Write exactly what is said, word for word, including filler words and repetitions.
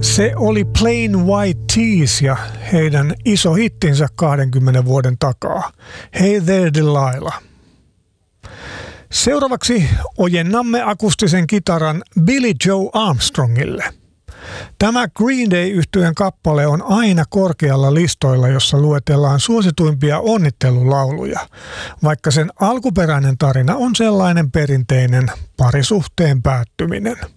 Se oli Plain White T's ja heidän iso hittinsä kahdenkymmenen vuoden takaa. Hey There Delilah. Seuraavaksi ojennamme akustisen kitaran Billy Joe Armstrongille. Tämä Green Day-yhtyeen kappale on aina korkealla listoilla, jossa luetellaan suosituimpia onnittelulauluja, vaikka sen alkuperäinen tarina on sellainen perinteinen parisuhteen päättyminen.